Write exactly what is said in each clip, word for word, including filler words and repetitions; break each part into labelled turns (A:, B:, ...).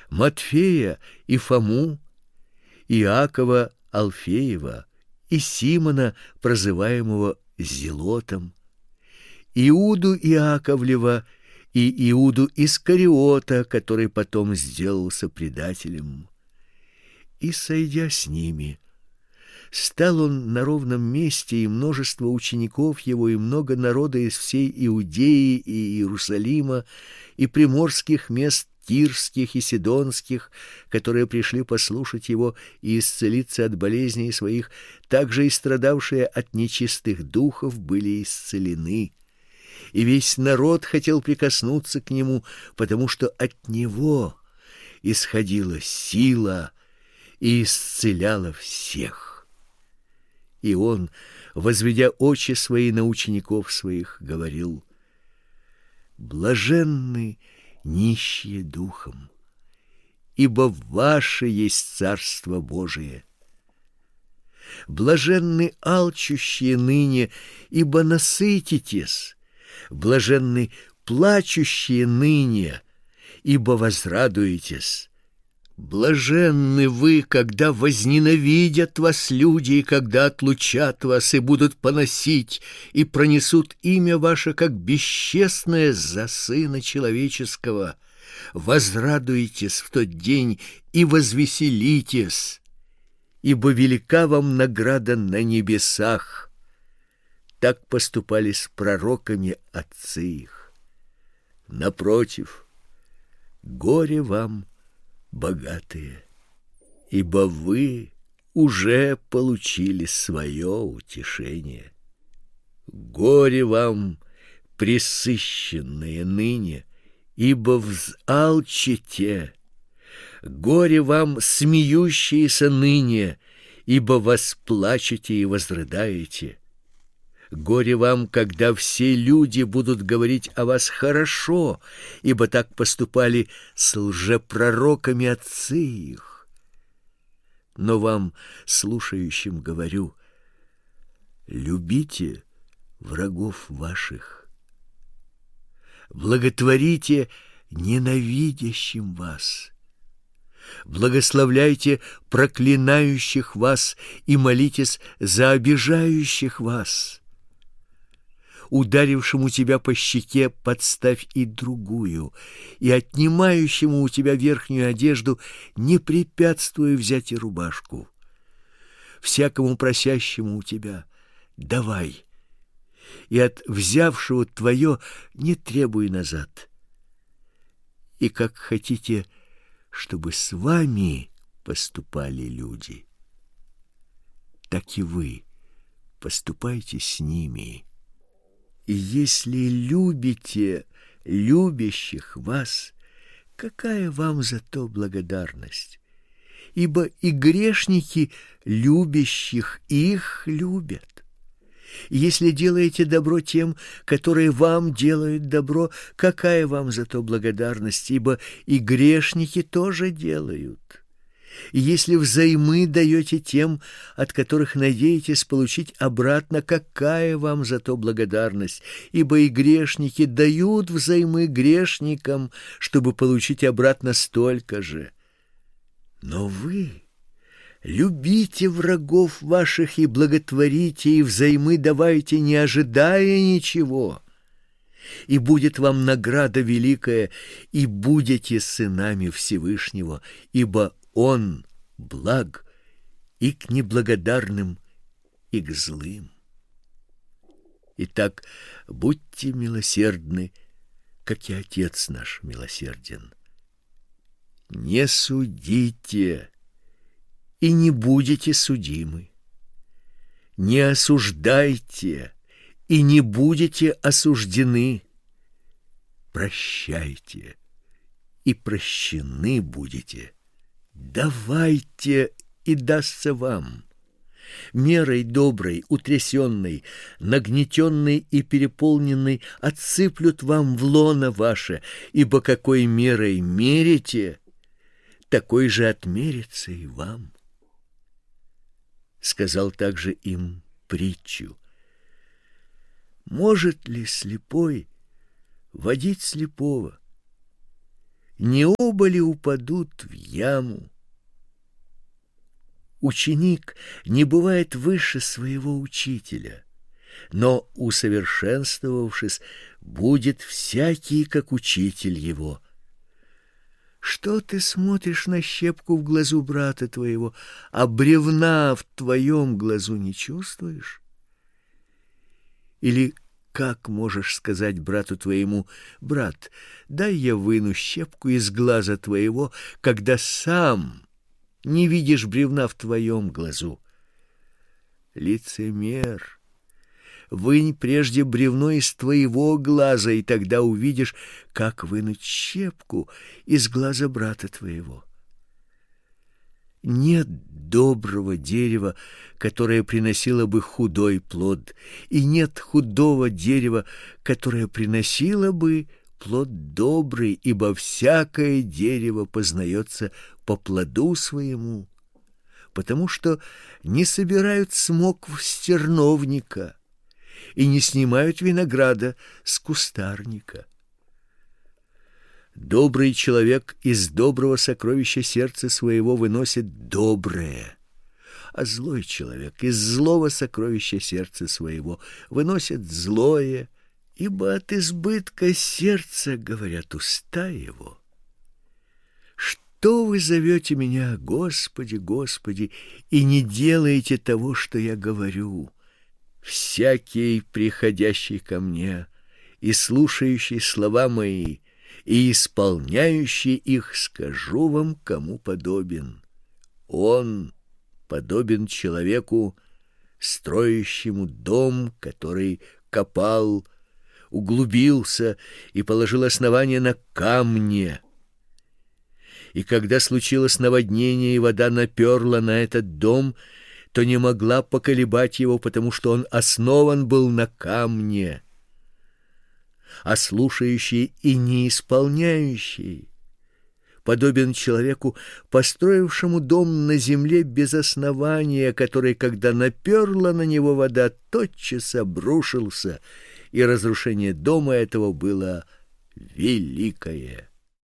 A: Матфея и Фому, Иакова Алфеева и Симона, прозываемого Зелотом, Иуду Иаковлева и Иуду Искариота, который потом сделался предателем. И, сойдя с ними, стал он на ровном месте, и множество учеников его, и много народа из всей Иудеи и Иерусалима, и приморских мест тирских и сидонских, которые пришли послушать его и исцелиться от болезней своих, также и страдавшие от нечистых духов были исцелены. И весь народ хотел прикоснуться к нему, потому что от него исходила сила и исцеляла всех. И он, возведя очи свои на учеников своих, говорил: «Блаженны нищие духом, ибо ваше есть Царство Божие. Блаженны алчущие ныне, ибо насытитесь. Блаженны плачущие ныне, ибо возрадуетесь. Блаженны вы, когда возненавидят вас люди, и когда отлучат вас, и будут поносить, и пронесут имя ваше, как бесчестное, за Сына Человеческого. Возрадуйтесь в тот день и возвеселитесь, ибо велика вам награда на небесах. Так поступали с пророками отцы их. Напротив, горе вам, богатые, ибо вы уже получили свое утешение. Горе вам, пресыщенные ныне, ибо взалчите. Горе вам, смеющиеся ныне, ибо восплачете и возрыдаете. Горе вам, когда все люди будут говорить о вас хорошо, ибо так поступали с лжепророками отцы их. Но вам, слушающим, говорю: любите врагов ваших, благотворите ненавидящим вас, благословляйте проклинающих вас и молитесь за обижающих вас. Ударившему тебя по щеке подставь и другую, и отнимающему у тебя верхнюю одежду не препятствуй взять и рубашку. Всякому просящему у тебя давай, и от взявшего твое не требуй назад. И как хотите, чтобы с вами поступали люди, так и вы поступайте с ними. И если любите любящих вас, какая вам за то благодарность? Ибо и грешники любящих их любят. И если делаете добро тем, которые вам делают добро, какая вам за то благодарность? Ибо и грешники тоже делают. И если взаймы даете тем, от которых надеетесь получить обратно, какая вам за то благодарность? Ибо и грешники дают взаймы грешникам, чтобы получить обратно столько же. Но вы любите врагов ваших и благотворите, и взаймы давайте, не ожидая ничего. И будет вам награда великая, и будете сынами Всевышнего, ибо Он благ и к неблагодарным, и к злым. Итак, будьте милосердны, как и Отец наш милосерден. Не судите, и не будете судимы. Не осуждайте, и не будете осуждены. Прощайте, и прощены будете. Давайте, и дастся вам. Мерой доброй, утрясенной, нагнетенной и переполненной отсыплют вам в лоно ваше, ибо какой мерой мерите, такой же отмерится и вам. Сказал также им притчу: может ли слепой водить слепого? Не оба ли упадут в яму? Ученик не бывает выше своего учителя, но, усовершенствовавшись, будет всякий, как учитель его. Что ты смотришь на щепку в глазу брата твоего, а бревна в твоем глазу не чувствуешь? Или как можешь сказать брату твоему: брат, дай я выну щепку из глаза твоего, когда сам не видишь бревна в твоем глазу? Лицемер, вынь прежде бревно из твоего глаза, и тогда увидишь, как вынуть щепку из глаза брата твоего. Нет доброго дерева, которое приносило бы худой плод, и нет худого дерева, которое приносило бы плод добрый, ибо всякое дерево познается по плоду своему, потому что не собирают смокв с терновника и не снимают винограда с кустарника. Добрый человек из доброго сокровища сердца своего выносит доброе, а злой человек из злого сокровища сердца своего выносит злое, ибо от избытка сердца говорят уста его. Что вы зовете меня: Господи, Господи, и не делаете того, что я говорю? Всякий, приходящий ко мне и слушающий слова мои, и исполняющий их, скажу вам, кому подобен. Он подобен человеку, строящему дом, который копал, углубился и положил основание на камне. И когда случилось наводнение, и вода наперла на этот дом, то не могла поколебать его, потому что он основан был на камне. А слушающий и не исполняющий подобен человеку, построившему дом на земле без основания, который, когда наперла на него вода, тотчас обрушился, и разрушение дома этого было великое.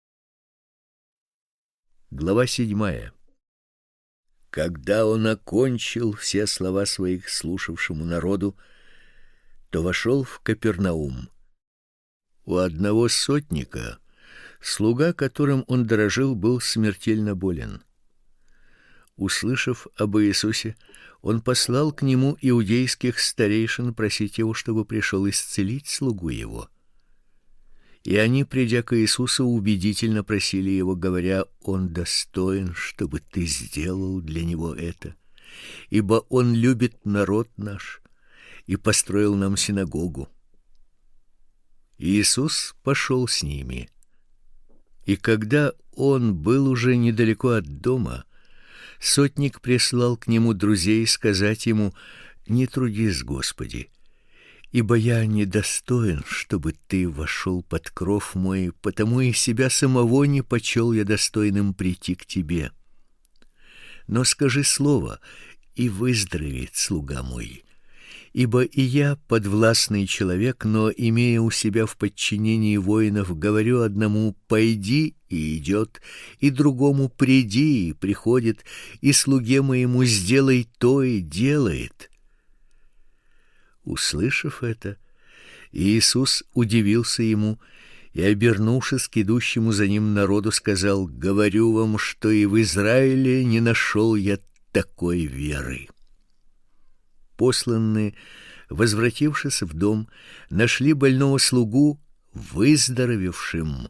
A: Глава седьмая. Когда он окончил все слова своих слушавшему народу, то вошел в Капернаум. У одного сотника, слуга, которым он дорожил, был смертельно болен. Услышав об Иисусе, он послал к нему иудейских старейшин просить его, чтобы пришел исцелить слугу его. И они, придя к Иисусу, убедительно просили его, говоря: он достоин, чтобы ты сделал для него это, ибо он любит народ наш и построил нам синагогу. Иисус пошел с ними. И когда он был уже недалеко от дома, сотник прислал к нему друзей сказать ему: не трудись, Господи, ибо я недостоин, чтобы ты вошел под кров мой, потому и себя самого не почел я достойным прийти к тебе. Но скажи слово, и выздоровеет слуга мой. Ибо и я подвластный человек, но, имея у себя в подчинении воинов, говорю одному: пойди, и идет, и другому: приди, и приходит, и слуге моему: сделай то, и делает. Услышав это, Иисус удивился ему и, обернувшись к идущему за ним народу, сказал: говорю вам, что и в Израиле не нашел я такой веры. Посланные, возвратившись в дом, нашли больного слугу выздоровевшим.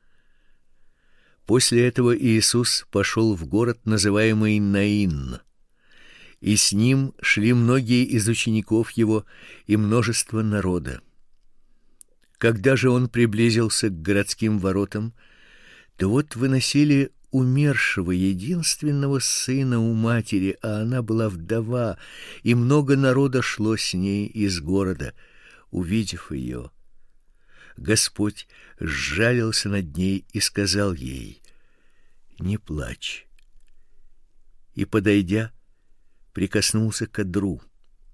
A: После этого Иисус пошел в город, называемый Наин, и с ним шли многие из учеников его и множество народа. Когда же он приблизился к городским воротам, то вот выносили умершего единственного сына у матери, а она была вдова, и много народа шло с ней из города. Увидев ее, Господь сжалился над ней и сказал ей: не плачь. И, подойдя, прикоснулся к одру.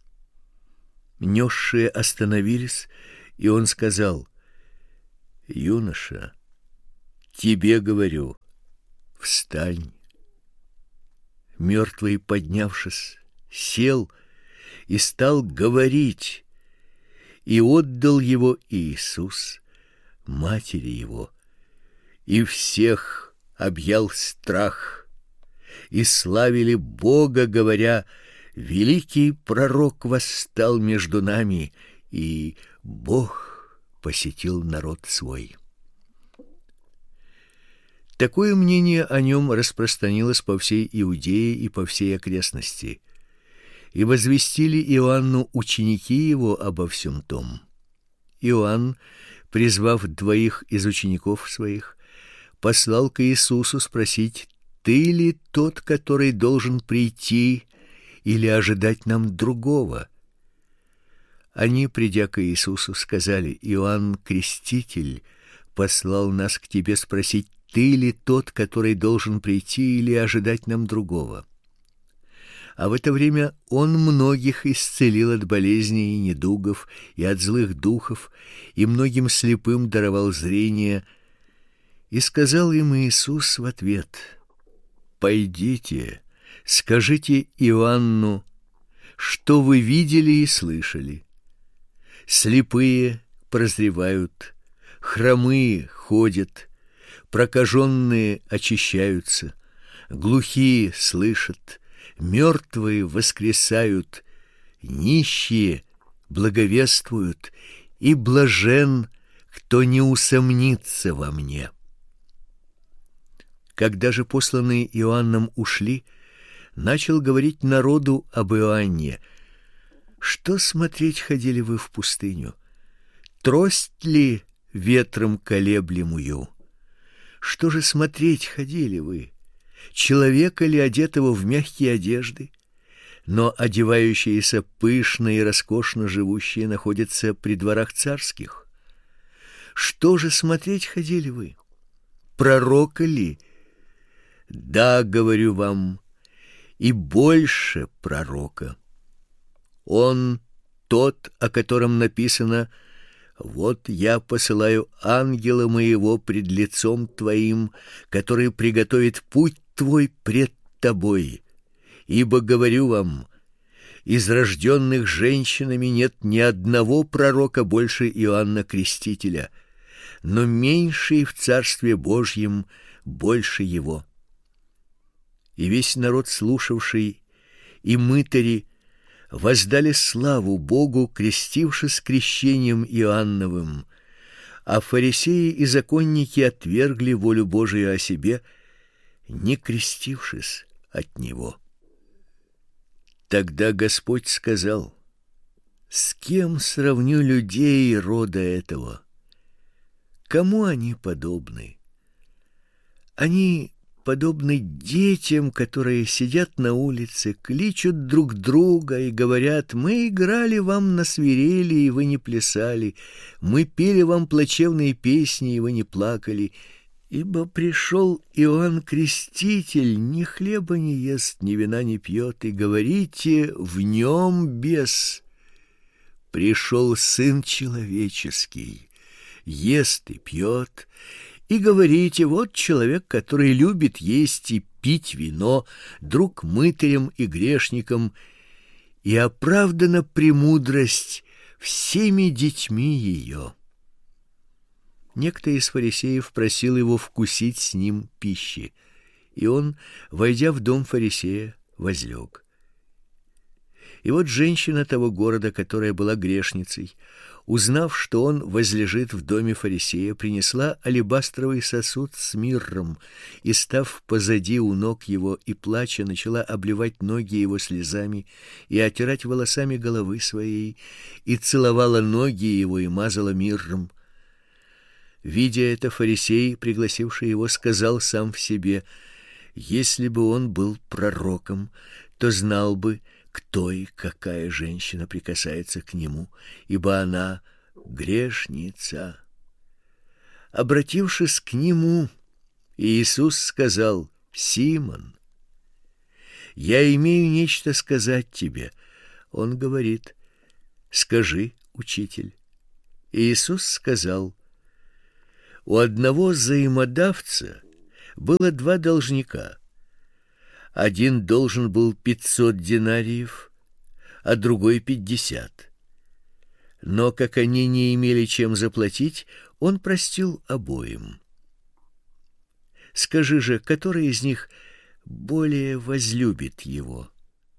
A: Несшие остановились, и он сказал: юноша, тебе говорю: встань. Мертвый, поднявшись, сел и стал говорить, и отдал его Иисус матери его, и всех объял страх, и славили Бога, говоря: великий пророк восстал между нами, и Бог посетил народ свой. Такое мнение о нем распространилось по всей Иудее и по всей окрестности, и возвестили Иоанну ученики его обо всем том. Иоанн, призвав двоих из учеников своих, послал к Иисусу спросить: ты ли тот, который должен прийти, или ожидать нам другого? Они, придя к Иисусу, сказали: Иоанн Креститель послал нас к тебе спросить: ты ли тот, который должен прийти, или ожидать нам другого? А в это время он многих исцелил от болезней и недугов, и от злых духов, и многим слепым даровал зрение. И сказал им Иисус в ответ: пойдите, скажите Иоанну, что вы видели и слышали. Слепые прозревают, хромые ходят, прокаженные очищаются, глухие слышат, мертвые воскресают, нищие благовествуют, и блажен, кто не усомнится во мне. Когда же посланные Иоанном ушли, начал говорить народу об Иоанне: что смотреть ходили вы в пустыню? Трость ли ветром колеблемую? Что же смотреть ходили вы? Человека ли, одетого в мягкие одежды? Но одевающиеся пышно и роскошно живущие находятся при дворах царских. Что же смотреть ходили вы? Пророка ли? Да, говорю вам, и больше пророка. Он тот, о котором написано: вот я посылаю ангела моего пред лицом твоим, который приготовит путь твой пред тобой. Ибо говорю вам, из рожденных женщинами нет ни одного пророка больше Иоанна Крестителя, но меньший в Царстве Божьем больше его. И весь народ, слушавший, и мытари воздали славу Богу, крестившись крещением Иоанновым, а фарисеи и законники отвергли волю Божию о себе, не крестившись от него. Тогда Господь сказал: с кем сравню людей рода этого? Кому они подобны? Они подобны детям, которые сидят на улице, кличут друг друга и говорят: мы играли вам на свирели, и вы не плясали, мы пели вам плачевные песни, и вы не плакали. Ибо пришел Иоанн Креститель, ни хлеба не ест, ни вина не пьет, и говорите: в нем бес. Пришел Сын Человеческий, ест и пьет, и говорите: вот человек, который любит есть и пить вино, друг мытарям и грешникам, и оправдана премудрость всеми детьми ее. Некто из фарисеев просил его вкусить с ним пищи, и он, войдя в дом фарисея, возлег. И вот женщина того города, которая была грешницей, узнав, что он возлежит в доме фарисея, принесла алебастровый сосуд с мирром и, став позади у ног его и плача, начала обливать ноги его слезами и отирать волосами головы своей, и целовала ноги его и мазала мирром. Видя это, фарисей, пригласивший его, сказал сам в себе: если бы он был пророком, то знал бы, кто и какая женщина прикасается к нему, ибо она грешница. Обратившись к нему, Иисус сказал: Симон, я имею нечто сказать тебе. Он говорит: скажи, учитель. Иисус сказал: У одного взаимодавца было два должника. Один должен был пятьсот динариев, а другой пятьдесят. Но как они не имели чем заплатить, он простил обоим. Скажи же, который из них более возлюбит его?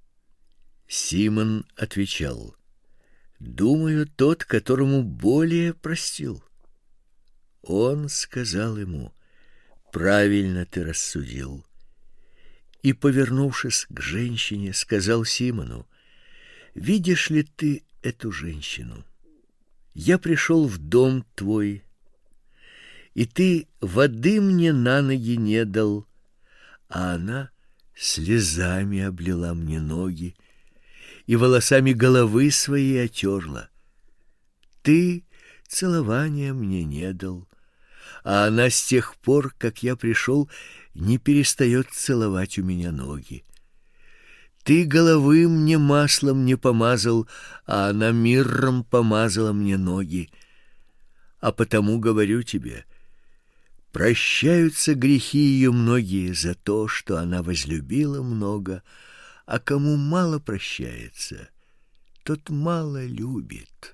A: Симон отвечал: думаю, тот, которому более простил. Он сказал ему: правильно ты рассудил. И, повернувшись к женщине, сказал Симону: видишь ли ты эту женщину? Я пришел в дом твой, и ты воды мне на ноги не дал, а она слезами облила мне ноги и волосами головы своей отерла. Ты целования мне не дал, а она с тех пор, как я пришел, не перестает целовать у меня ноги. Ты головы мне маслом не помазал, а она мирром помазала мне ноги. А потому говорю тебе, прощаются грехи ее многие за то, что она возлюбила много, а кому мало прощается, тот мало любит.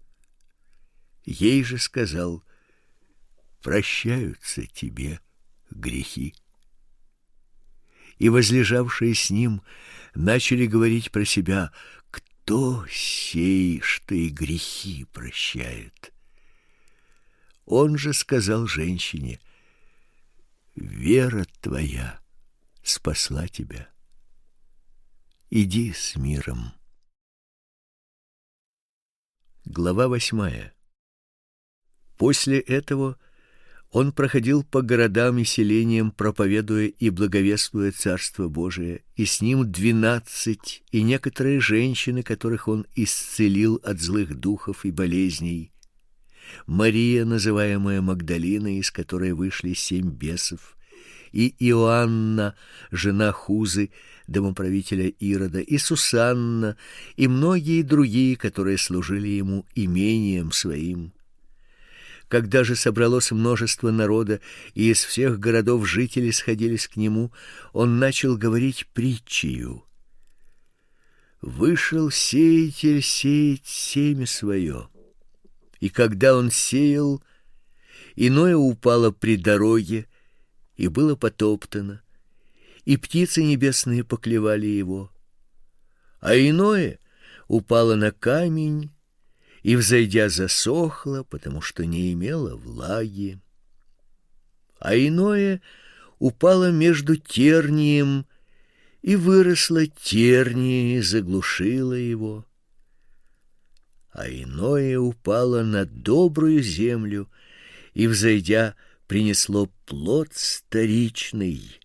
A: Ей же сказал: прощаются тебе грехи. И возлежавшие с ним начали говорить про себя: кто сей, что и грехи прощает? Он же сказал женщине: вера твоя спасла тебя. Иди с миром. Глава восьмая. После этого он проходил по городам и селениям, проповедуя и благовествуя Царство Божие, и с ним двенадцать и некоторые женщины, которых он исцелил от злых духов и болезней. Мария, называемая Магдалина, из которой вышли семь бесов, и Иоанна, жена Хузы, домоправителя Ирода, и Сусанна, и многие другие, которые служили ему имением своим. Когда же собралось множество народа, и из всех городов жители сходились к нему, он начал говорить притчею: вышел сеятель сеять семя свое, и когда он сеял, иное упало при дороге и было потоптано, и птицы небесные поклевали его, а иное упало на камень и, взойдя, засохло, потому что не имело влаги, а иное упало между тернием, и выросло терние и заглушило его, а иное упало на добрую землю, и, взойдя, принесло плод сторичный.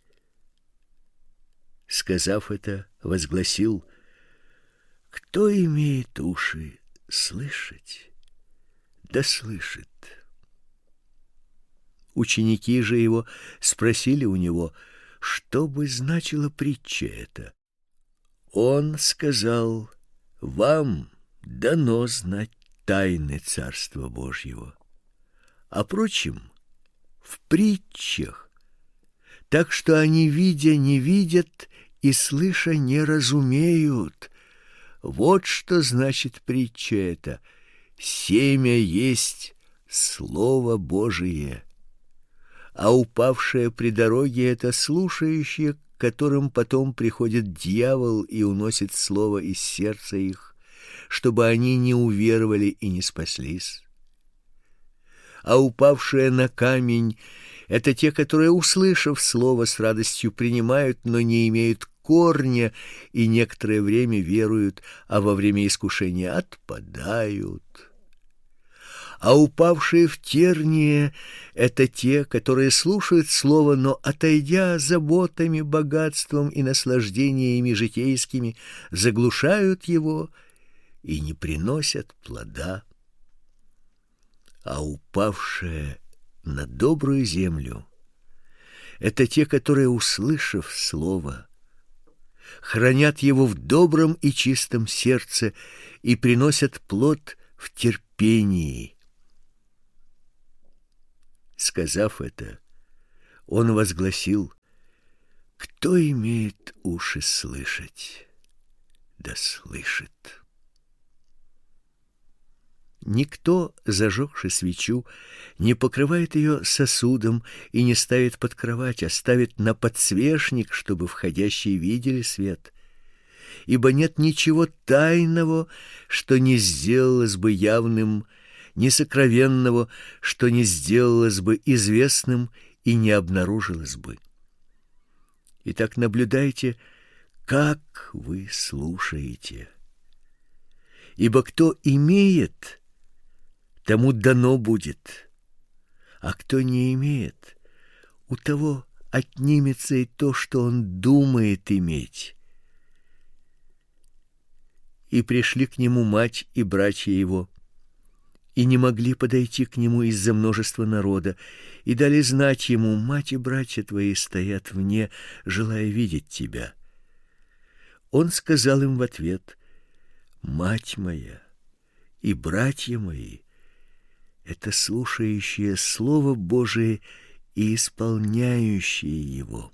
A: Сказав это, возгласил: кто имеет уши слышать, да слышит. Ученики же его спросили у него, что бы значила притча эта. Он сказал: вам дано знать тайны Царства Божьего, а прочим в притчах, так что они, видя, не видят, и слыша, не разумеют. Вот что значит притча эта: семя есть Слово Божие, а упавшее при дороге — это слушающие, к которым потом приходит дьявол и уносит слово из сердца их, чтобы они не уверовали и не спаслись. А упавшие на камень — это те, которые, услышав слово, с радостью принимают, но не имеют корня, и некоторое время веруют, а во время искушения отпадают. А упавшие в терние — это те, которые слушают слово, но, отойдя заботами, богатством и наслаждениями житейскими, заглушают его и не приносят плода. А упавшие на добрую землю — это те, которые, услышав слово, хранят его в добром и чистом сердце и приносят плод в терпении. Сказав это, он возгласил: кто имеет уши слышать, да слышит. Никто, зажегши свечу, не покрывает ее сосудом и не ставит под кровать, а ставит на подсвечник, чтобы входящие видели свет. Ибо нет ничего тайного, что не сделалось бы явным, ни сокровенного, что не сделалось бы известным и не обнаружилось бы. Итак, наблюдайте, как вы слушаете. Ибо кто имеет, тому дано будет, а кто не имеет, у того отнимется и то, что он думает иметь. И пришли к нему мать и братья его, и не могли подойти к нему из-за множества народа, и дали знать ему: мать и братья твои стоят вне, желая видеть тебя. Он сказал им в ответ: мать моя и братья мои — это слушающие Слово Божие и исполняющие его.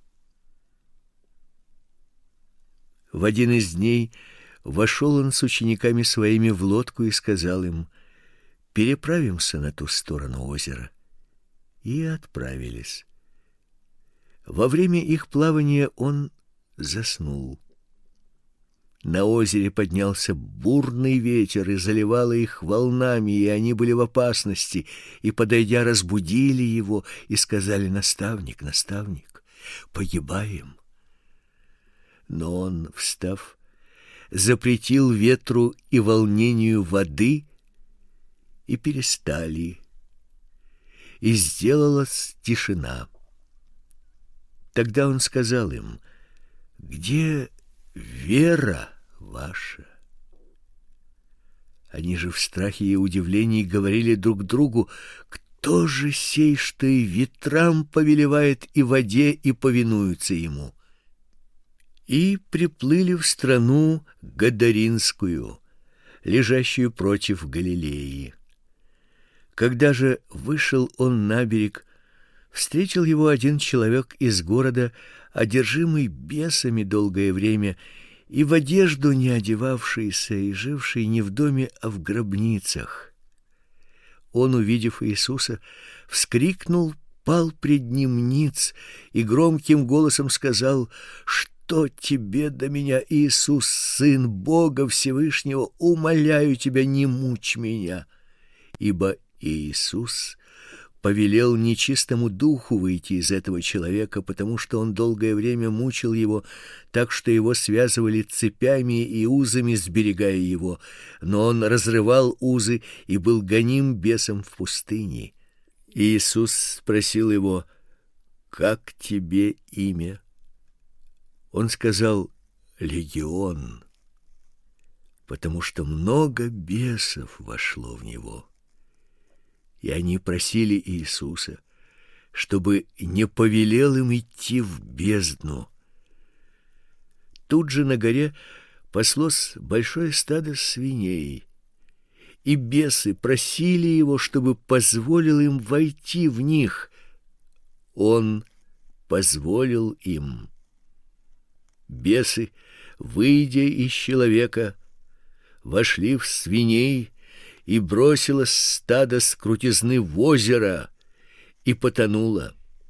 A: В один из дней вошел он с учениками своими в лодку и сказал им: переправимся на ту сторону озера. И отправились. Во время их плавания он заснул. На озере поднялся бурный ветер и заливало их волнами, и они были в опасности, и, подойдя, разбудили его и сказали: наставник, наставник, погибаем. Но он, встав, запретил ветру и волнению воды, и перестали, и сделалась тишина. Тогда он сказал им: где вера ваша? Они же в страхе и удивлении говорили друг другу: кто же сей, что и ветрам повелевает, и воде, и повинуются ему? И приплыли в страну Гадаринскую, лежащую против Галилеи. Когда же вышел он на берег, встретил его один человек из города, одержимый бесами долгое время, и в одежду не одевавшийся, и живший не в доме, а в гробницах. Он, увидев Иисуса, вскрикнул, пал пред ним ниц и громким голосом сказал: что тебе до меня, Иисус, Сын Бога Всевышнего? Умоляю тебя, не мучь меня. Ибо Иисус повелел нечистому духу выйти из этого человека, потому что он долгое время мучил его, так что его связывали цепями и узами, сберегая его, но он разрывал узы и был гоним бесом в пустыне. Иисус спросил его: как тебе имя? Он сказал: Легион, потому что много бесов вошло в него. И они просили Иисуса, чтобы не повелел им идти в бездну. Тут же на горе паслось большое стадо свиней, и бесы просили его, чтобы позволил им войти в них. Он позволил им. Бесы, выйдя из человека, вошли в свиней, и бросилось стадо с крутизны в озеро и потонуло.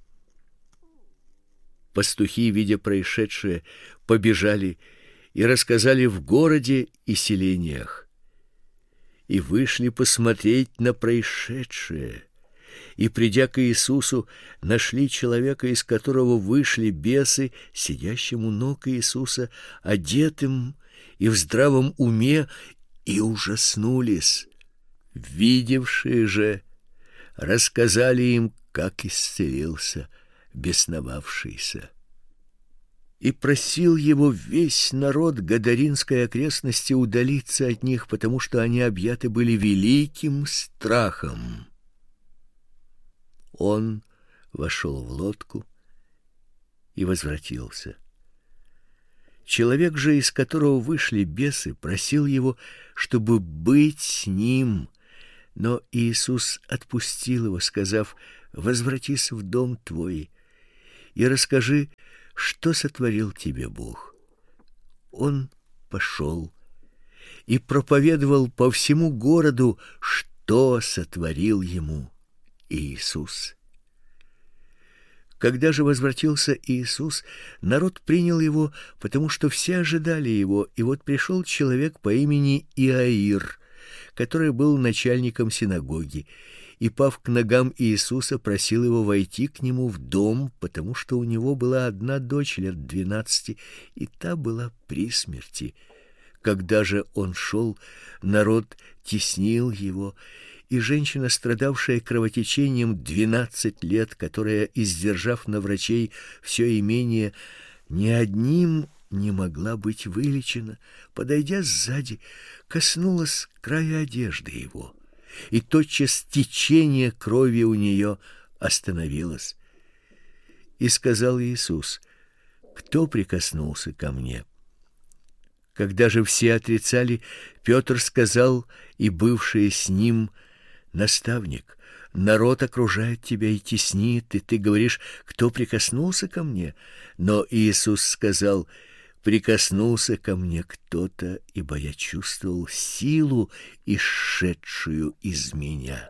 A: Пастухи, видя происшедшее, побежали и рассказали в городе и селениях. И вышли посмотреть на происшедшее. И, придя к Иисусу, нашли человека, из которого вышли бесы, сидящим у ног Иисуса, одетым и в здравом уме, и ужаснулись. Видевшие же рассказали им, как исцелился бесновавшийся. И просил его весь народ Гадаринской окрестности удалиться от них, потому что они объяты были великим страхом. Он вошел в лодку и возвратился. Человек же, из которого вышли бесы, просил его, чтобы быть с ним, но Иисус отпустил его, сказав: возвратись в дом твой и расскажи, что сотворил тебе Бог. Он пошел и проповедовал по всему городу, что сотворил ему Иисус. Когда же возвратился Иисус, народ принял его, потому что все ожидали его, и вот пришел человек по имени Иаир, который был начальником синагоги, и, пав к ногам Иисуса, просил его войти к нему в дом, потому что у него была одна дочь лет двенадцати, и та была при смерти. Когда же он шел, народ теснил его, и женщина, страдавшая кровотечением двенадцать лет, которая, издержав на врачей все имение, ни одним не могла быть вылечена, подойдя сзади, коснулась края одежды его, и тотчас течение крови у нее остановилось. И сказал Иисус: «Кто прикоснулся ко мне?» Когда же все отрицали, Петр сказал, и бывшие с ним: «Наставник, народ окружает тебя и теснит, и ты говоришь: кто прикоснулся ко мне?» Но Иисус сказал: «Прикоснулся ко мне кто-то, ибо я чувствовал силу, исшедшую из меня».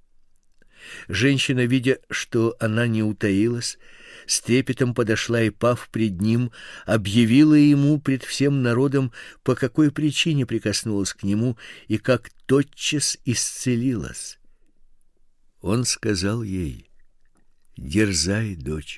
A: Женщина, видя, что она не утаилась, с трепетом подошла и, пав пред ним, объявила ему пред всем народом, по какой причине прикоснулась к нему и как тотчас исцелилась. Он сказал ей: «Дерзай, дочь,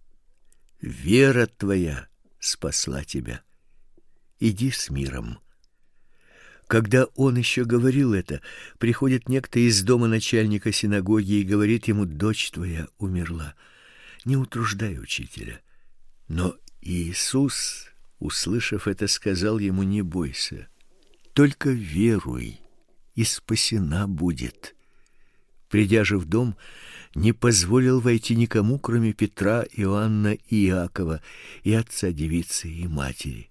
A: вера твоя спасла тебя. Иди с миром». Когда он еще говорил это, приходит некто из дома начальника синагоги и говорит ему: «Дочь твоя умерла, не утруждай учителя». Но Иисус, услышав это, сказал ему: «Не бойся, только веруй, и спасена будет». Придя же в дом, не позволил войти никому, кроме Петра, Иоанна и Иакова, и отца девицы, и матери.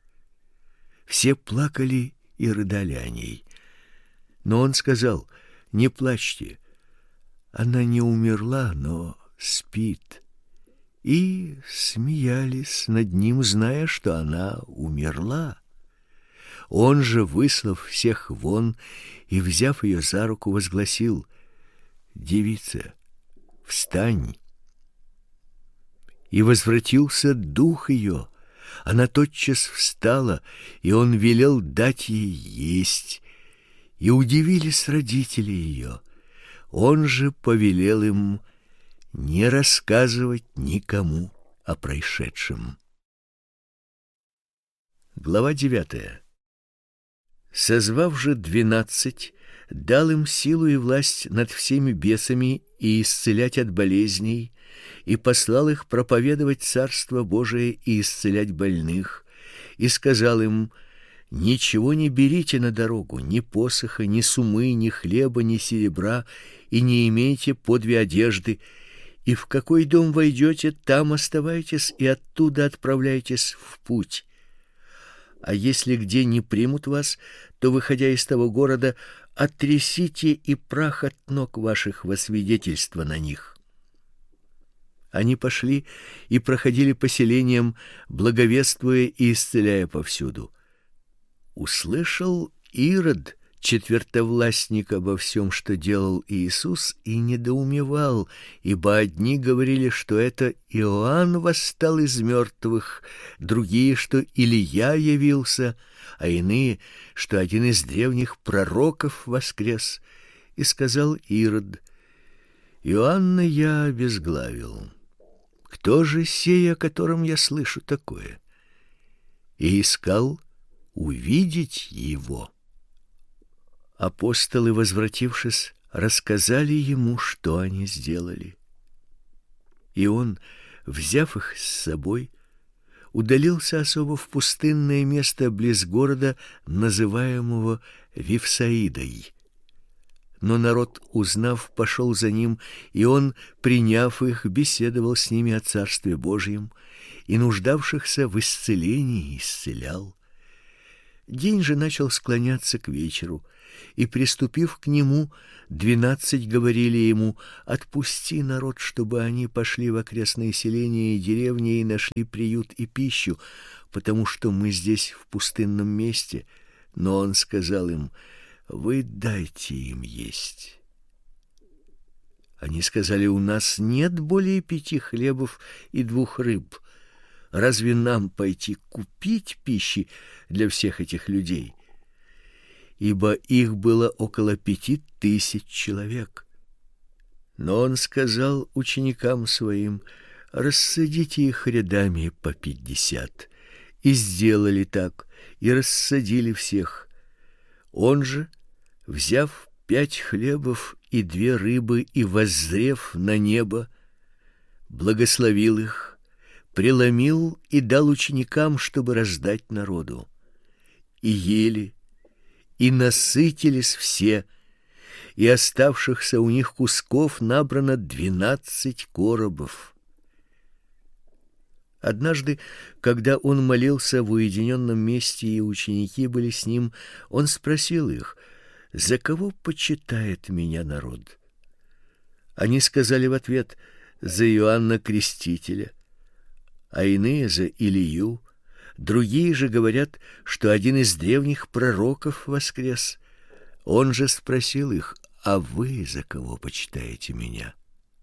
A: Все плакали и рыдали о ней. Но он сказал: «Не плачьте, она не умерла, но спит». И смеялись над ним, зная, что она умерла. Он же, выслав всех вон и взяв ее за руку, возгласил: «Девица, встань!» И возвратился дух ее. Она тотчас встала, и он велел дать ей есть. И удивились родители ее. Он же повелел им не рассказывать никому о происшедшем. Глава девятая. Созвав же двенадцать, дал им силу и власть над всеми бесами и исцелять от болезней, и послал их проповедовать Царство Божие и исцелять больных, и сказал им: «Ничего не берите на дорогу, ни посоха, ни сумы, ни хлеба, ни серебра, и не имейте по две одежды, и в какой дом войдете, там оставайтесь, и оттуда отправляйтесь в путь. А если где не примут вас, то, выходя из того города, оттрясите и прах от ног ваших во свидетельство на них». Они пошли и проходили по селениям, благовествуя и исцеляя повсюду. Услышал Ирод, четвертовластник, обо всем, что делал Иисус, и недоумевал, ибо одни говорили, что это Иоанн восстал из мертвых, другие, что Илия явился, а иные, что один из древних пророков воскрес. И сказал Ирод: «Иоанна я обезглавил. Кто же сей, о котором я слышу такое?» И искал увидеть его. Апостолы, возвратившись, рассказали ему, что они сделали. И он, взяв их с собой, удалился особо в пустынное место близ города, называемого Вифсаидой. Но народ, узнав, пошел за ним, и он, приняв их, беседовал с ними о Царстве Божьем, и нуждавшихся в исцелении исцелял. День же начал склоняться к вечеру, и, приступив к нему, двенадцать говорили ему: «Отпусти народ, чтобы они пошли в окрестные селения и деревни и нашли приют и пищу, потому что мы здесь в пустынном месте». Но он сказал им: «Вы дайте им есть». Они сказали: «У нас нет более пяти хлебов и двух рыб. Разве нам пойти купить пищи для всех этих людей?» Ибо их было около пяти тысяч человек. Но он сказал ученикам своим: «Рассадите их рядами по пятьдесят». И сделали так, и рассадили всех. Он же, взяв пять хлебов и две рыбы и воззрев на небо, благословил их, преломил и дал ученикам, чтобы раздать народу. И ели, и насытились все, и оставшихся у них кусков набрано двенадцать коробов. Однажды, когда он молился в уединенном месте, и ученики были с ним, он спросил их: «За кого почитает меня народ?» Они сказали в ответ: «За Иоанна Крестителя», а иные за Илию. Другие же говорят, что один из древних пророков воскрес. Он же спросил их: «А вы за кого почитаете меня?»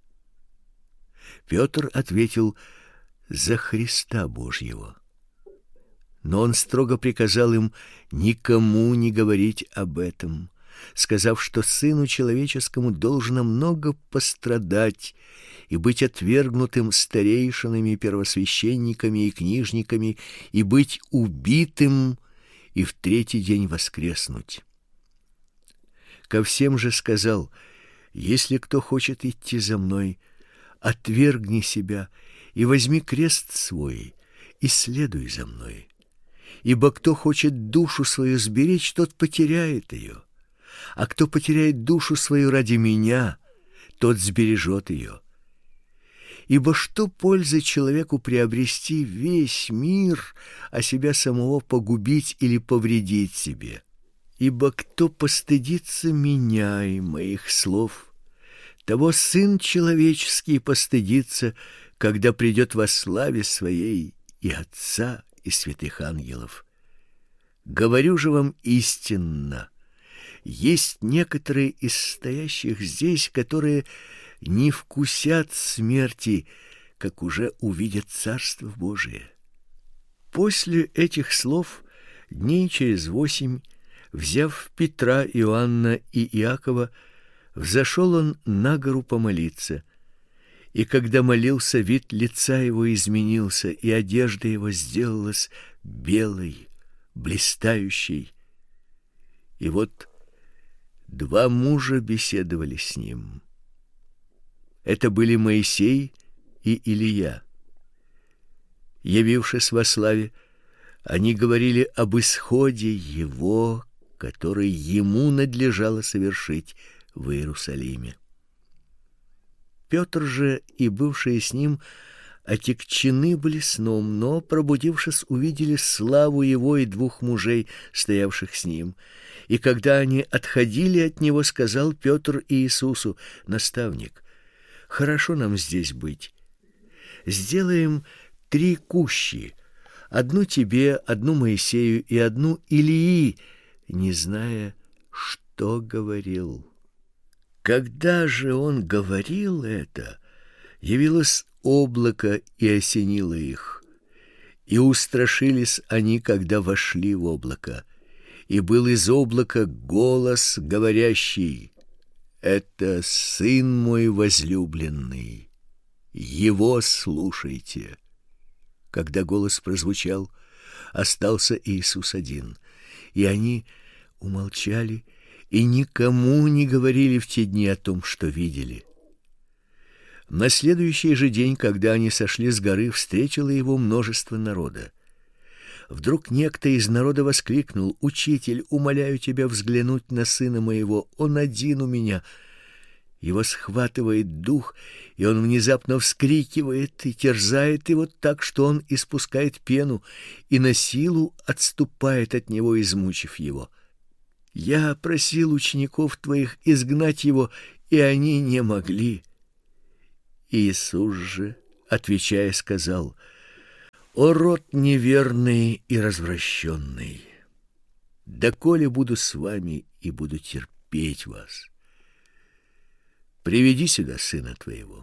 A: Петр ответил: «За Христа Божьего». Но он строго приказал им никому не говорить об этом, сказав, что сыну человеческому должно много пострадать и быть отвергнутым старейшинами, первосвященниками и книжниками, и быть убитым, и в третий день воскреснуть. Ко всем же сказал: «Если кто хочет идти за мной, отвергни себя и возьми крест свой, и следуй за мной. Ибо кто хочет душу свою сберечь, тот потеряет ее, а кто потеряет душу свою ради меня, тот сбережет ее. Ибо что пользы человеку приобрести весь мир, а себя самого погубить или повредить себе? Ибо кто постыдится меня и моих слов, того Сын Человеческий постыдится, когда придет во славе Своей и Отца, и святых ангелов. Говорю же вам истинно, есть некоторые из стоящих здесь, которые не вкусят смерти, как уже увидят Царство Божие». После этих слов дней через восемь, взяв Петра, Иоанна и Иакова, взошел он на гору помолиться. И когда молился, вид лица его изменился, и одежда его сделалась белой, блистающей. И вот два мужа беседовали с ним. Это были Моисей и Илия. Явившись во славе, они говорили об исходе его, который ему надлежало совершить в Иерусалиме. Петр же и бывшие с ним отягчены были сном, но, пробудившись, увидели славу его и двух мужей, стоявших с ним. И когда они отходили от него, сказал Петр Иисусу: «Наставник, хорошо нам здесь быть. Сделаем три кущи: одну тебе, одну Моисею и одну Илии», не зная, что говорил. Когда же он говорил это, явилось облако и осенило их. И устрашились они, когда вошли в облако. И был из облака голос, говорящий: «Это Сын мой возлюбленный, его слушайте». Когда голос прозвучал, остался Иисус один, и они умолчали и никому не говорили в те дни о том, что видели. На следующий же день, когда они сошли с горы, встретило его множество народа. Вдруг некто из народа воскликнул: «Учитель, умоляю тебя взглянуть на сына моего, он один у меня. Его схватывает дух, и он внезапно вскрикивает и терзает его так, что он испускает пену и на силу отступает от него, измучив его. Я просил учеников твоих изгнать его, и они не могли. Иисус же, отвечая, сказал: «О род неверный и развращенный! Доколе буду с вами и буду терпеть вас? Приведи сюда сына твоего».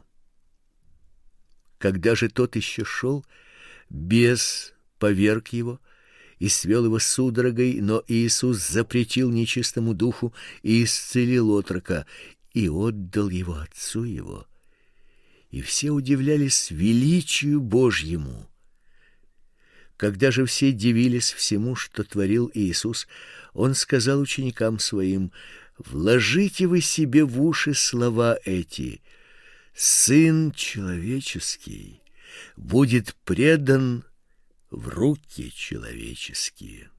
A: Когда же тот еще шел, бес поверг его и свел его судорогой, но Иисус запретил нечистому духу и исцелил отрока, и отдал его отцу его. И все удивлялись величию Божьему. Когда же все дивились всему, что творил Иисус, он сказал ученикам своим: «Вложите вы себе в уши слова эти: Сын человеческий будет предан в руки человеческие».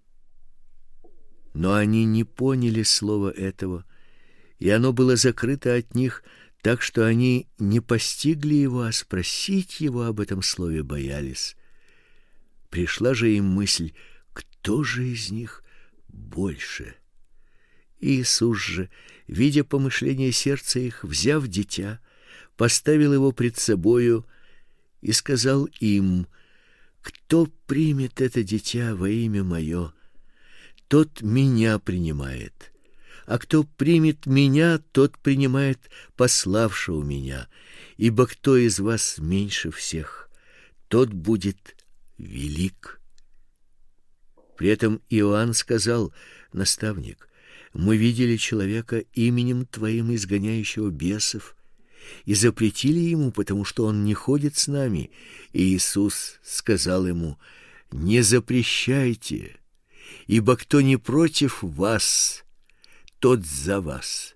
A: Но они не поняли слова этого, и оно было закрыто от них, так что они не постигли его, а спросить его об этом слове боялись. Пришла же им мысль: кто же из них больше? Иисус же, видя помышления сердца их, взяв дитя, поставил его пред собою и сказал им: кто примет это дитя во имя мое, тот меня принимает, а кто примет меня, тот принимает пославшего меня, ибо кто из вас меньше всех, тот будет велик. При этом Иоанн сказал: наставник, мы видели человека именем твоим изгоняющего бесов, и запретили ему, потому что он не ходит с нами. И Иисус сказал ему: не запрещайте, ибо кто не против вас, тот за вас.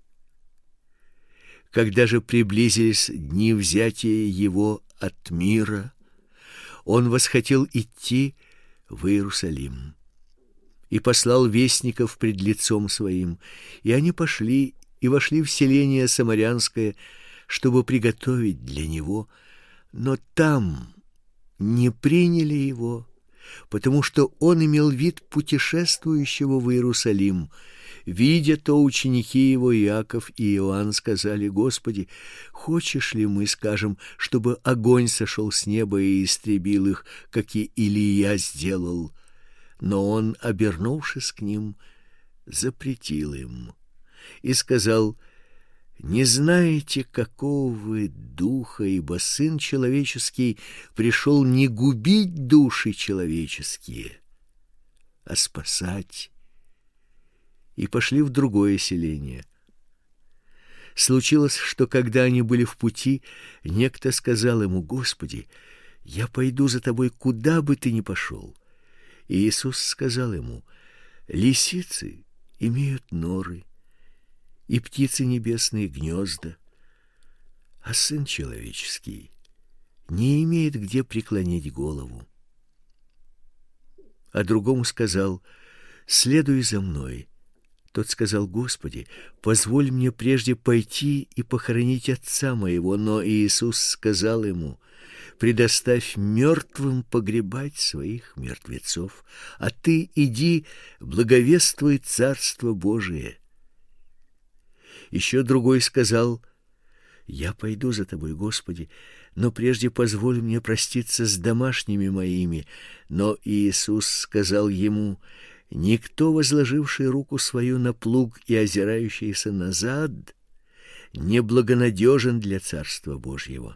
A: Когда же приблизились дни взятия его от мира, он восхотел идти в Иерусалим и послал вестников пред лицом своим, и они пошли и вошли в селение самарянское, чтобы приготовить для него, но там не приняли его, потому что он имел вид путешествующего в Иерусалим. Видя то, ученики его Иаков и Иоанн сказали: Господи, хочешь ли мы скажем, чтобы огонь сошел с неба и истребил их, как и Илия сделал? Но он, обернувшись к ним, запретил им и сказал: не знаете, какого вы духа, ибо Сын человеческий пришел не губить души человеческие, а спасать. И пошли в другое селение. Случилось, что когда они были в пути, некто сказал ему: Господи, я пойду за тобой, куда бы ты ни пошел. И Иисус сказал ему: лисицы имеют норы, и птицы небесные гнезда, а Сын человеческий не имеет где преклонить голову. А другому сказал: следуй за мной. Тот сказал: Господи, позволь мне прежде пойти и похоронить отца моего. Но Иисус сказал ему: предоставь мертвым погребать своих мертвецов, а ты иди, благовествуй Царство Божие. Еще другой сказал: я пойду за тобой, Господи, но прежде позволь мне проститься с домашними моими. Но Иисус сказал ему: никто, возложивший руку свою на плуг и озирающийся назад, неблагонадежен для Царства Божьего.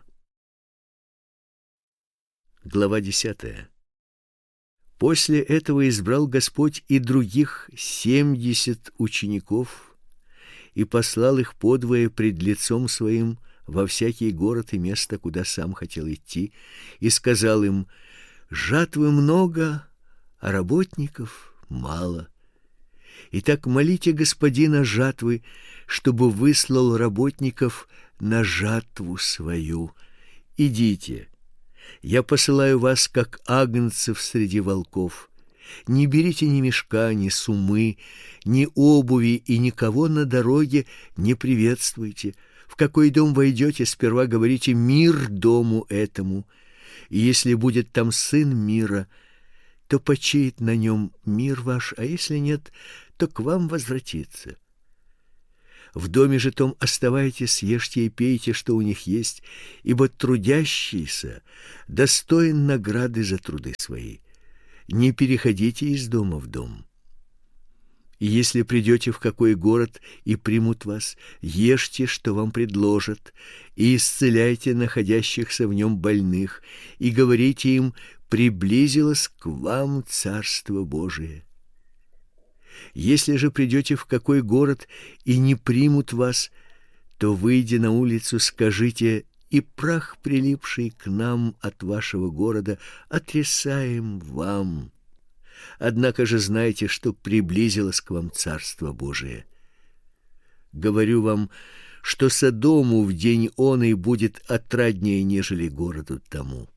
A: Глава десятая. После этого избрал Господь и других семьдесят учеников и послал их подвое пред лицом своим во всякий город и место, куда сам хотел идти, и сказал им: жатвы много, а работников мало. Итак, молите Господина жатвы, чтобы выслал работников на жатву свою. Идите, я посылаю вас, как агнцев среди волков. Не берите ни мешка, ни сумы, ни обуви, и никого на дороге не приветствуйте. В какой дом войдете, сперва говорите: мир дому этому. И если будет там сын мира, то почиет на нем мир ваш, а если нет, то к вам возвратится. В доме же том оставайтесь, ешьте и пейте, что у них есть, ибо трудящийся достоин награды за труды свои. Не переходите из дома в дом. И если придете в какой город и примут вас, ешьте, что вам предложат, и исцеляйте находящихся в нем больных, и говорите им: приблизилось к вам Царство Божие. Если же придете в какой город и не примут вас, то, выйдя на улицу, скажите: и прах, прилипший к нам от вашего города, отрисаем вам. Однако же знайте, что приблизилось к вам Царство Божие. Говорю вам, что Содому в день оный будет отраднее, нежели городу тому.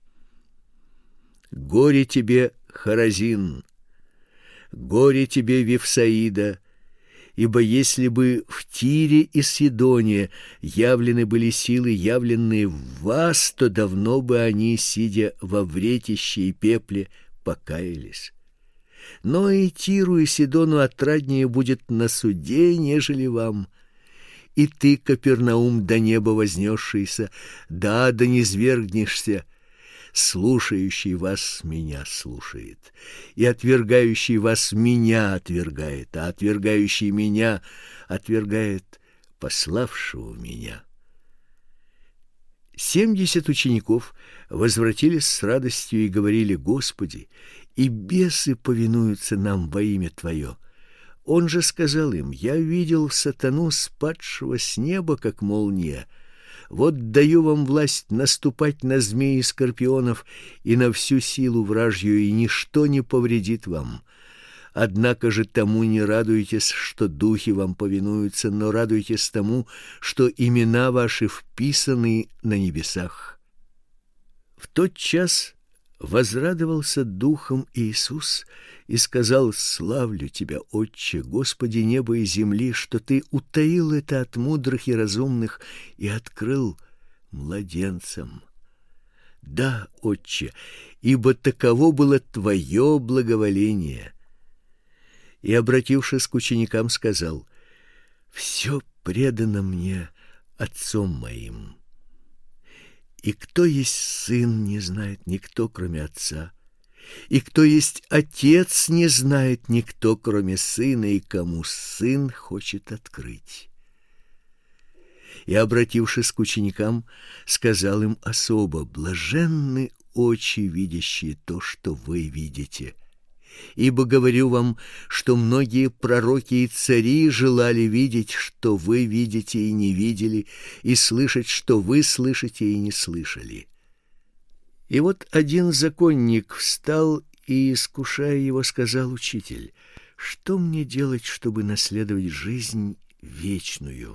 A: Горе тебе, Хоразин! Горе тебе, Вифсаида! Ибо если бы в Тире и Сидоне явлены были силы, явленные в вас, то давно бы они, сидя во вретище и пепле, покаялись. Но и Тиру и Сидону отраднее будет на суде, нежели вам. И ты, Капернаум, до неба вознесшийся, да, да не низвергнешься. Слушающий вас меня слушает, и отвергающий вас меня отвергает, а отвергающий меня отвергает пославшего меня. Семьдесят учеников возвратились с радостью и говорили: Господи, и бесы повинуются нам во имя Твое. Он же сказал им: я видел сатану, спадшего с неба, как молния. Вот даю вам власть наступать на змей и скорпионов и на всю силу вражью, и ничто не повредит вам. Однако же тому не радуйтесь, что духи вам повинуются, но радуйтесь тому, что имена ваши вписаны на небесах. В тот час возрадовался духом Иисус и сказал: славлю тебя, Отче, Господи неба и земли, что ты утаил это от мудрых и разумных и открыл младенцам. Да, Отче, ибо таково было твое благоволение. И, обратившись к ученикам, сказал: все предано мне Отцом моим. И кто есть сын, не знает никто, кроме Отца. И кто есть Отец, не знает никто, кроме Сына, и кому Сын хочет открыть. И, обратившись к ученикам, сказал им особо: блаженны очи, видящие то, что вы видите. Ибо говорю вам, что многие пророки и цари желали видеть, что вы видите и не видели, и слышать, что вы слышите и не слышали. И вот один законник встал и, искушая его, сказал: Учитель, что мне делать, чтобы наследовать жизнь вечную?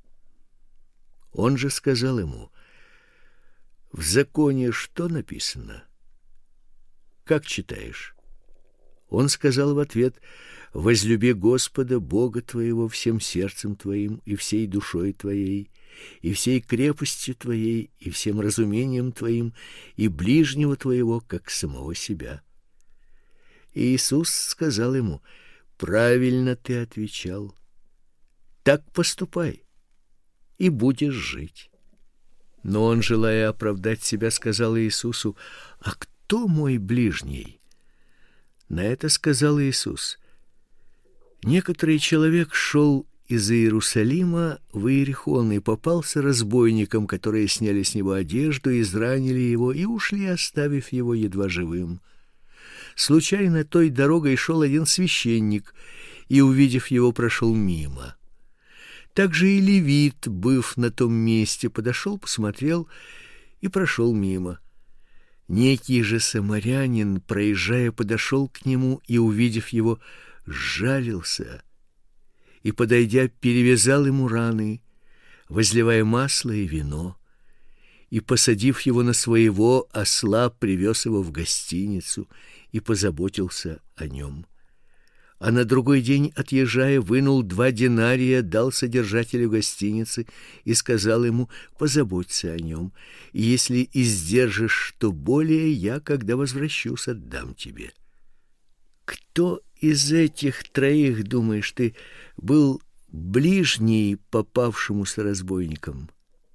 A: Он же сказал ему: в законе что написано? Как читаешь? Он сказал в ответ: возлюби Господа Бога твоего всем сердцем твоим и всей душой твоей, и всей крепостью твоей, и всем разумением твоим, и ближнего твоего, как самого себя. И Иисус сказал ему: правильно ты отвечал. Так поступай, и будешь жить. Но он, желая оправдать себя, сказал Иисусу: а кто мой ближний? На это сказал Иисус: некоторый человек шел из Иерусалима в Иерихон и попался разбойникам, которые сняли с него одежду, изранили его и ушли, оставив его едва живым. Случайно той дорогой шел один священник, и, увидев его, прошел мимо. Также и левит, быв на том месте, подошел, посмотрел и прошел мимо. Некий же самарянин, проезжая, подошел к нему и, увидев его, сжалился и, подойдя, перевязал ему раны, возливая масло и вино, и, посадив его на своего осла, привез его в гостиницу и позаботился о нем. а на другой день, отъезжая, вынул два динария, дал содержателю гостиницы и сказал ему: позаботься о нем, и если издержишь что более, я, когда возвращусь, отдам тебе. Кто из этих троих, думаешь ты, был ближний попавшемуся разбойникам?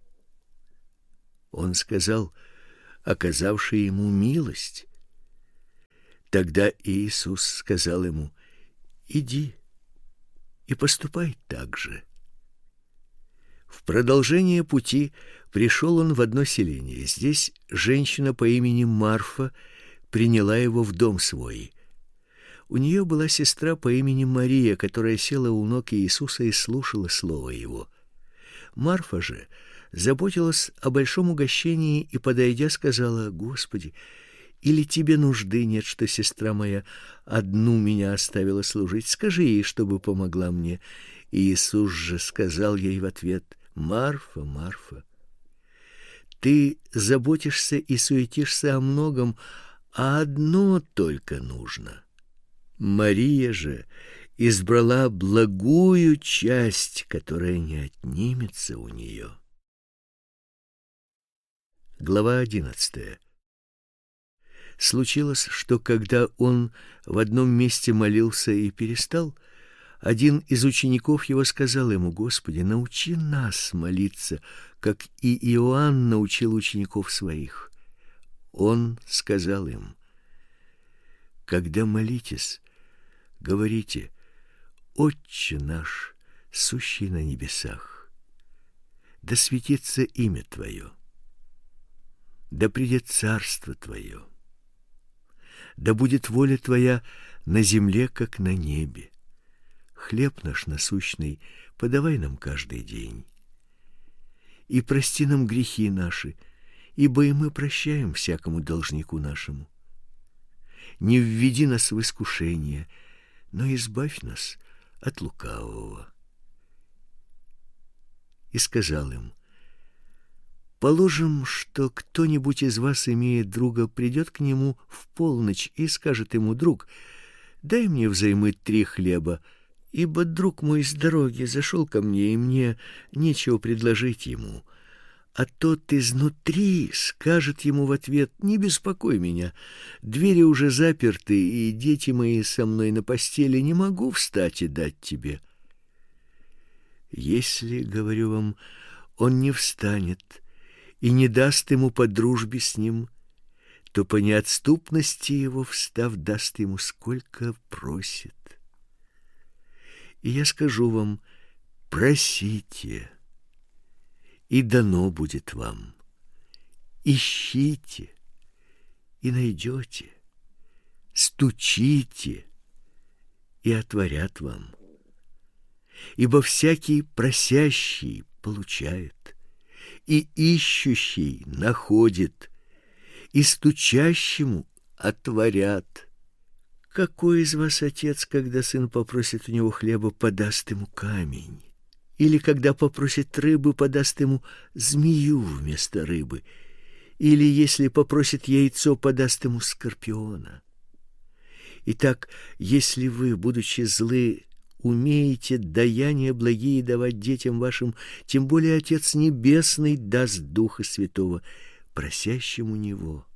A: Он сказал: оказавший ему милость. Тогда Иисус сказал ему: иди и поступай так же. В продолжение пути пришел он в одно селение. Здесь женщина по имени Марфа приняла его в дом свой. У нее была сестра по имени Мария, которая села у ног Иисуса и слушала слово его. Марфа же заботилась о большом угощении и, подойдя, сказала: Господи, или тебе нужды нет, что сестра моя одну меня оставила служить? Скажи ей, чтобы помогла мне. И Иисус же сказал ей в ответ: Марфа, Марфа, ты заботишься и суетишься о многом, а одно только нужно. Мария же избрала благую часть, которая не отнимется у нее. Глава одиннадцатая. Случилось, что когда он в одном месте молился и перестал, один из учеников его сказал ему: Господи, научи нас молиться, как и Иоанн научил учеников своих. Он сказал им: когда молитесь, говорите: Отче наш, сущий на небесах, да светится имя Твое, да придет царство Твое, да будет воля Твоя на земле, как на небе. Хлеб наш насущный подавай нам каждый день. И прости нам грехи наши, ибо и мы прощаем всякому должнику нашему. Не введи нас в искушение, но избавь нас от лукавого. И сказал им: положим, что кто-нибудь из вас, имея друга, придет к нему в полночь и скажет ему: друг, дай мне взаймы три хлеба, ибо друг мой с дороги зашел ко мне, и мне нечего предложить ему. А тот изнутри скажет ему в ответ: не беспокой меня, двери уже заперты, и дети мои со мной на постели, не могу встать и дать тебе. Если, говорю вам, он не встанет и не даст ему по дружбе с ним, то по неотступности его, встав, даст ему сколько просит. И я скажу вам: просите, и дано будет вам. Ищите, и найдете. Стучите, и отворят вам. Ибо всякий просящий получает, и ищущий находит, и стучащему отворят. Какой из вас отец, когда сын попросит у него хлеба, подаст ему камень? Или когда попросит рыбы, подаст ему змею вместо рыбы? Или если попросит яйцо, подаст ему скорпиона? Итак, если вы, будучи злы, умеете даяния благие давать детям вашим, тем более Отец Небесный даст Духа Святого просящему Него.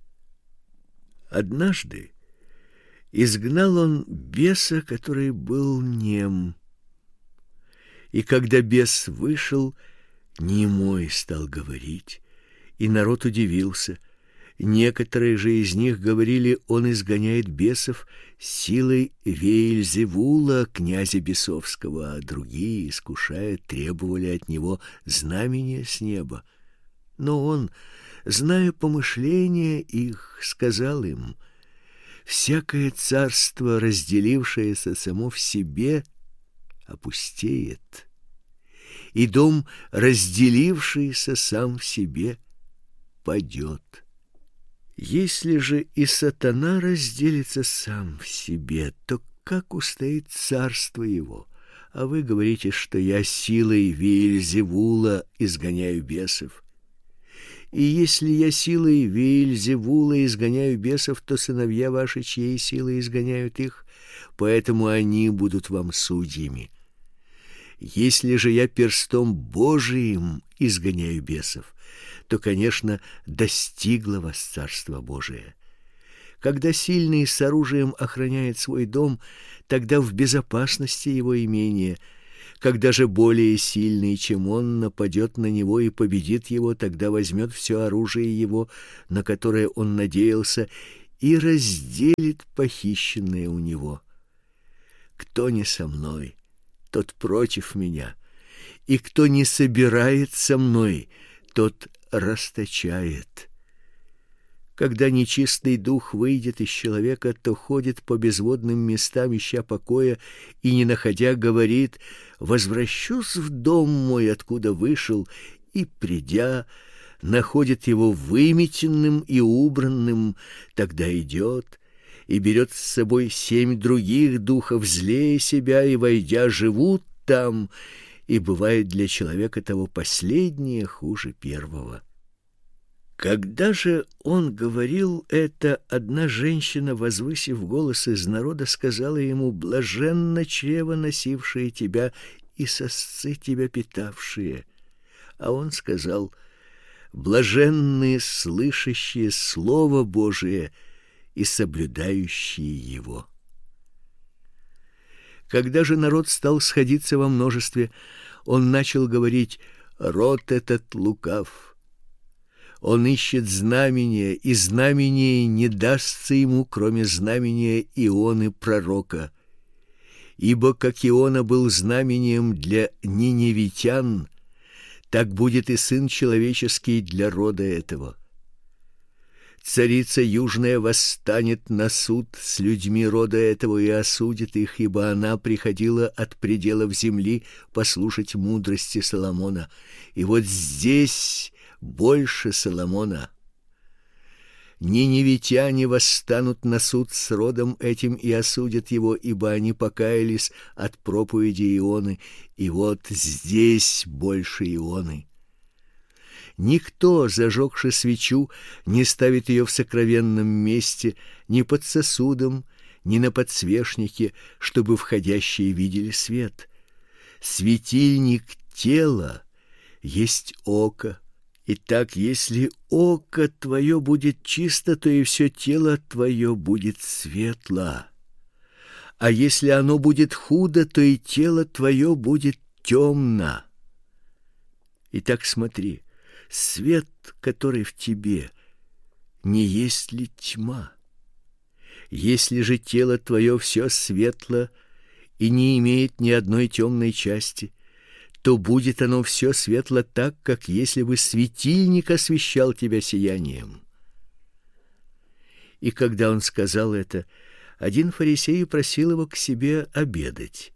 A: Однажды изгнал он беса, который был нем. И когда бес вышел, немой стал говорить, и народ удивился. Некоторые же из них говорили: он изгоняет бесов силой Веельзевула, князя бесовского, а другие, искушая, требовали от него знамения с неба. Но он, зная помышления их, сказал им: всякое царство, разделившееся само в себе, опустеет, и дом, разделившийся сам в себе, падет. Если же и сатана разделится сам в себе, то как устоит царство его? А вы говорите, что я силой Веельзевула изгоняю бесов. И если я силой Веельзевула изгоняю бесов, то сыновья ваши, чьей силой изгоняют их, поэтому они будут вам судьями. Если же я перстом Божиим изгоняю бесов, то, конечно, достигло вас Царство Божие. Когда сильный с оружием охраняет свой дом, тогда в безопасности его имение. Когда же более сильный, чем он, нападет на него и победит его, тогда возьмет все оружие его, на которое он надеялся, и разделит похищенное у него. Кто не со мной, тот против меня, и кто не собирает со мной, тот расточает. Когда нечистый дух выйдет из человека, то ходит по безводным местам, ища покоя, и, не находя, говорит: «Возвращусь в дом мой, откуда вышел», и, придя, находит его выметенным и убранным, тогда идет и берет с собой семь других духов злее себя, и, войдя, живут там, и бывает для человека того последнее хуже первого. Когда же он говорил это, одна женщина, возвысив голос из народа, сказала ему: «Блаженно чрево, носившее тебя, и сосцы тебя питавшие». А он сказал: «Блаженные, слышащие Слово Божие и соблюдающие его». Когда же народ стал сходиться во множестве, он начал говорить: «Род этот лукав. Он ищет знамения, и знамение не дастся ему, кроме знамения Ионы пророка. Ибо как Иона был знамением для ниневитян, так будет и Сын Человеческий для рода этого. Царица Южная восстанет на суд с людьми рода этого и осудит их, ибо она приходила от пределов земли послушать мудрости Соломона. И вот здесь больше Соломона. Ниневитяне восстанут на суд с родом этим и осудят его, ибо они покаялись от проповеди Ионы, и вот здесь больше Ионы. Никто, зажегши свечу, не ставит ее в сокровенном месте, ни под сосудом, ни на подсвечнике, чтобы входящие видели свет. Светильник тела есть око. Итак, если око твое будет чисто, то и все тело твое будет светло. А если оно будет худо, то и тело твое будет темно. Итак, смотри, свет, который в тебе, не есть ли тьма? Если же тело твое все светло и не имеет ни одной темной части, то будет оно все светло так, как если бы светильник освещал тебя сиянием. И когда он сказал это, один фарисей просил его к себе обедать.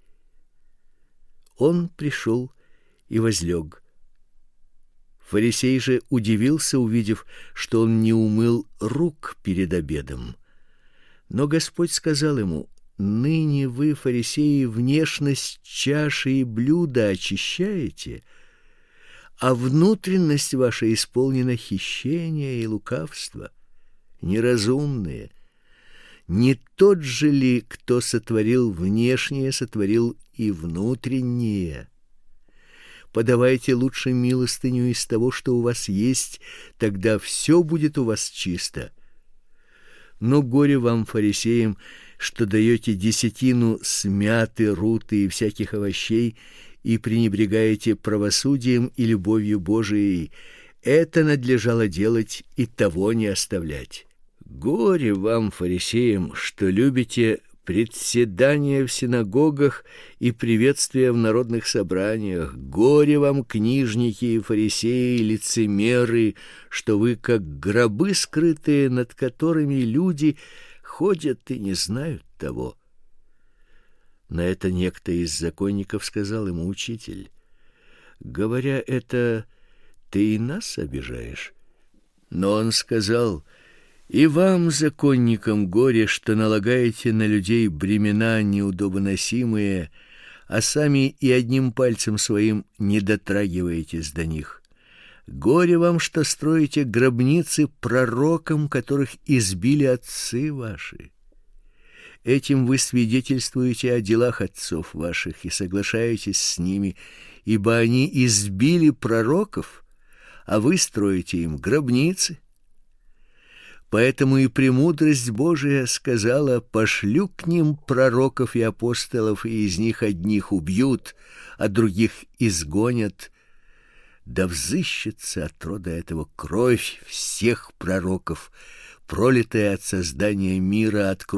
A: Он пришел и возлег. Фарисей же удивился, увидев, что он не умыл рук перед обедом. Но Господь сказал ему: «Ныне вы, фарисеи, внешность чаши и блюда очищаете, а внутренность ваша исполнена хищения и лукавства. Неразумные! Не тот же ли, кто сотворил внешнее, сотворил и внутреннее? Подавайте лучше милостыню из того, что у вас есть, тогда все будет у вас чисто. Но горе вам, фарисеям, что даете десятину с мяты, руты и всяких овощей и пренебрегаете правосудием и любовью Божией. Это надлежало делать и того не оставлять. Горе вам, фарисеям, что любите председания в синагогах и приветствия в народных собраниях. Горе вам, книжники и фарисеи, лицемеры, что вы как гробы скрытые, над которыми люди ходят и не знают того». На это некто из законников сказал ему: «Учитель, говоря это, ты и нас обижаешь». Но он сказал: «И вам, законникам, горе, что налагаете на людей бремена неудобоносимые, а сами и одним пальцем своим не дотрагиваетесь до них. Горе вам, что строите гробницы пророкам, которых избили отцы ваши. Этим вы свидетельствуете о делах отцов ваших и соглашаетесь с ними, ибо они избили пророков, а вы строите им гробницы. Поэтому и премудрость Божия сказала: пошлю к ним пророков и апостолов, и из них одних убьют, а других изгонят. Да взыщется от рода этого кровь всех пророков, пролитая от создания мира, от